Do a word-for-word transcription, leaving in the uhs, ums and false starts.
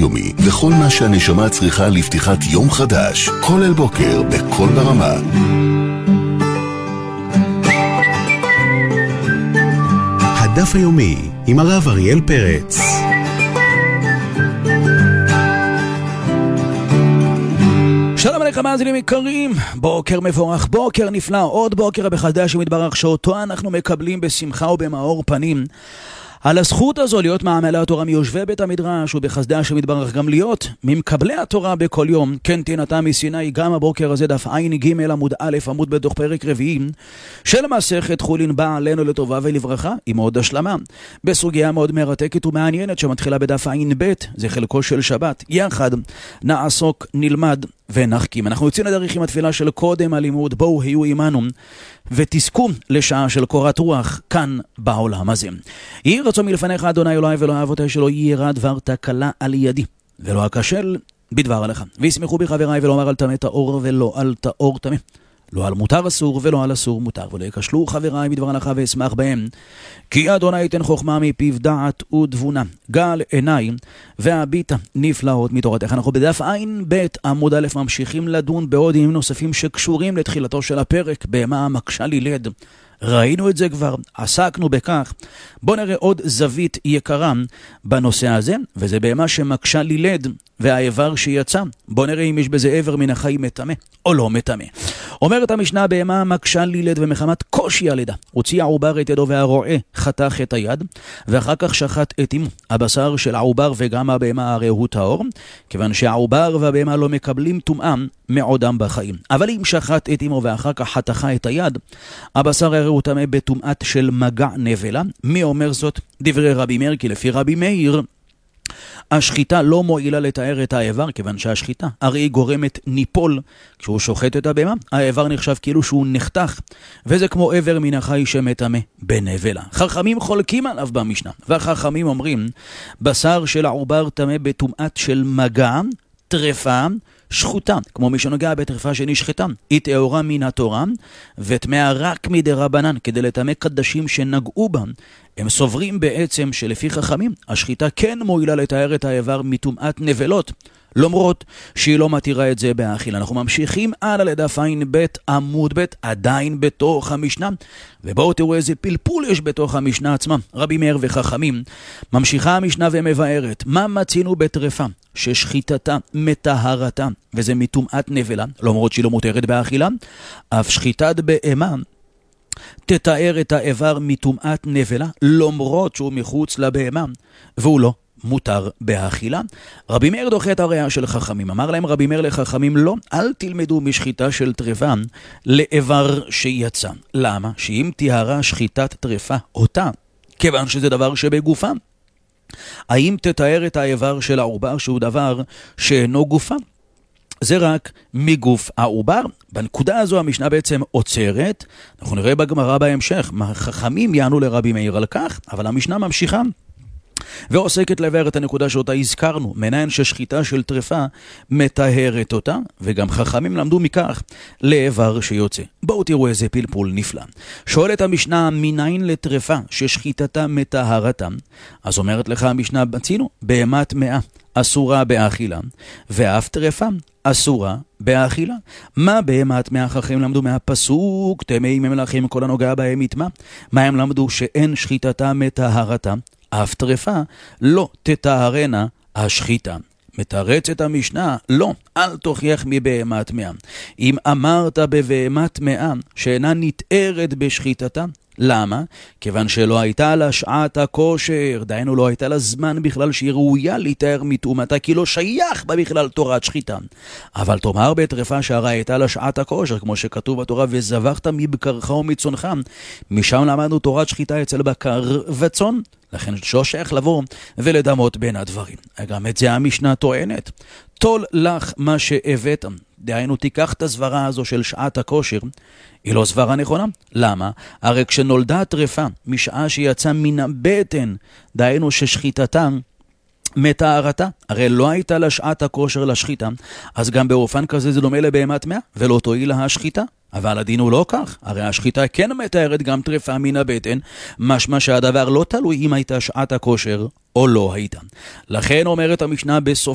היומי וכל מה שהנשמה צריכה לפתיחת יום חדש. כל אל בוקר בכל ברמה. הדף היומי עם הרב אריאל פרץ. שלום עליכם מאזינים יקרים, בוקר מבורך, בוקר נפלא, עוד בוקר בחדש שמתברך שאותו אנחנו מקבלים בשמחה ובמאור פנים. על הזכות הזו להיות מעמלי התורה מיושבי בית המדרש ובחסדי השם יתברך גם להיות ממקבלי התורה בכל יום. כן תהנתה מסיני, גם הבוקר הזה דף עין ג' עמוד א' עמוד בתוך פרק רביעי של מסכת חולין בא עלינו לטובה ולברכה עם עוד השלמה בסוגיה מאוד מרתקת ומעניינת שמתחילה בדף עין ב', זה חלקו של שבת. יחד נעסוק, נלמד ונחכים. אנחנו יוצאים לדרך עם התפילה של קודם הלימוד, בואו היו עמנו ותזכו לשעה של קורת רוח כאן בעולם הזה. יהי רצון מלפניך אדוני אלוהי ואלוהי אבותיי שלא ירא דבר תקלה על ידי ולא אכשל בדבר עליך, וישמחו בי חבריי ולא אמר על טמא טהור ולא על טהור טמא, לא על מותר אסור ולא על אסור מותר, ולא יקשלו חבריי בדבר הלכה ואשמח בהם, כי אדוני ייתן חוכמה מפיו דעת ותבונה, גל עיניי והביטה נפלאות מתורתך. אנחנו בדף עין ב' עמוד א' ממשיכים לדון בעוד עניינים נוספים שקשורים לתחילתו של הפרק, בהמה מקשה לילד. ראינו את זה כבר, עסקנו בכך. בוא נראה עוד זווית יקרה בנושא הזה, וזה בהמה שמקשה לילד והאיבר שיצא. בוא נראה אם יש בזה איבר מן החיים מטמא או לא מטמא. אומרת המשנה, בהמה מקשה לילד ומחמת קושי הלידה הוציא העובר את ידו והרועה חתך את היד ואחר כך שחט את אמו. הבשר של העובר וגם הבהמה הרי הוא טהור, כיוון שהעובר והבהמה לא מקבלים טומאה מעודם בחיים. אבל אם שחט את אמו ואחר כך חתכה את היד, הבשר הרי הוא טמא בטומאת של מגע נבלה. מי אומר זאת? דברי רבי מאיר, כי לפי רבי מאיר השחיטה לא מועילה לתאר את האיבר, כיוון שהשחיטה הרי היא גורמת ניפול. כשהוא שוחט את הבהמה, האיבר נחשב כאילו שהוא נחתך, וזה כמו איבר מן החי שמטמא בנבלה. חכמים חולקים עליו במשנה, והחכמים אומרים בשר של העובר טמא בטומאת של מגע, טרפה, שחוטה, כמו מי שנוגע בטרפה שנשחטה, היא טהורה מן התורה וטמאה רק מדי רבנן, כדי לטמא קדשים שנגעו בה. הם סוברים בעצם שלפי חכמים השחיטה כן מועילה לתאר את האיבר מטומאת נבלות, למרות שהיא לא מתירה את זה באכילה. אנחנו ממשיכים הלאה לדף עין ב' עמוד ב', עדיין בתוך המשנה, ובואו תראו איזה פלפול יש בתוך המשנה עצמה. רבי מאיר וחכמים, ממשיכה המשנה ומבארת מה מצינו בטרפה ששחיטתה מטהרתה וזה מטומאת נבלה, למרות שהיא לא מותרת באכילה, אף שחיטת בהמה תתאר את האיבר מטומאת נבלה, למרות שהוא מחוץ לבהמה והוא לא מותר באכילה. רבי מאיר דוחה את הראיה של חכמים. אמר להם רבי מאיר לחכמים, לא, אל תלמדו משחיטה של טרפה לאיבר שיצא. למה? שאם תיארה שחיטת טרפה אותה, כיוון שזה דבר שבגופה, האם תתאר את האיבר של העובר שהוא דבר שאינו גופה? זה רק מגוף העובר. בנקודה הזו המשנה בעצם עוצרת. אנחנו נראה בגמרא בהמשך מה חכמים יענו לרבי מאיר על כך, אבל המשנה ממשיכה ועוסקת לבאר את הנקודה שאותה הזכרנו, מניין ששחיטה של טרפה מטהרת אותה, וגם חכמים למדו מכך לאיבר שיוצא. בואו תראו איזה פלפול נפלא. שואלת המשנה, מניין לטרפה ששחיטתה מטהרתה? אז אומרת לך המשנה, בצינו, בהמה טמאה אסורה באכילה, ואף טרפה אסורה באכילה. מה בהמה טמאה חכמים למדו מהפסוק, טמאים ממלכים כל הנוגע בהם יטמא? מה הם למדו? שאין שחיטתה מטהרתה, אף טרפה לא תטהרנה השחיטה. מתרצת המשנה, לא, אל תוכיח מבהמה טמאה. אם אמרת בבהמה טמאה שאינה נתארת בשחיטתה, למה? כיוון שלא הייתה לה שעת הכושר, דיינו לא הייתה לה זמן בכלל שהיא ראויה להתאר מטומאתה, כי לא שייך בה בכלל תורת שחיטה. אבל תאמר בטרפה שהרי הייתה לה שעת הכושר, כמו שכתוב בתורה, וזבחת מבקרך ומצונך. משם למדנו תורת שחיטה אצל בקר וצאן. לכן לא שייך לבוא ולדמות בין הדברים. גם את זה המשנה טוענת. תול לך מה שהבאת. דהיינו, תיקח את הסברה הזו של שעת הכושר, היא לא סברה נכונה. למה? הרי כשנולדה הטרפה, משעה שיצא מן הבטן, דהיינו ששחיטתה מטהרתה, הרי לא הייתה לה שעת הכושר לשחיטה, אז גם באופן כזה זה דומה לבהמה טמאה, ולא תועיל לה השחיטה. אבל הדין הוא לא כך, הרי השחיטה כן מתארת גם טרפה מן הבטן, משמע שהדבר לא תלוי אם הייתה שעת הכושר או לא הייתה. לכן אומרת המשנה בסוף